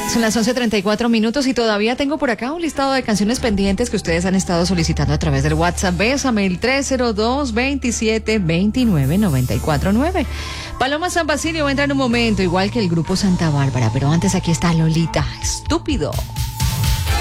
Son las 11:34 y todavía tengo por acá un listado de canciones pendientes que ustedes han estado solicitando a través del WhatsApp. Bésame, el 302-27-29-949. Paloma San Basilio entra en un momento, igual que el grupo Santa Bárbara, pero antes aquí está Lolita, Estúpido.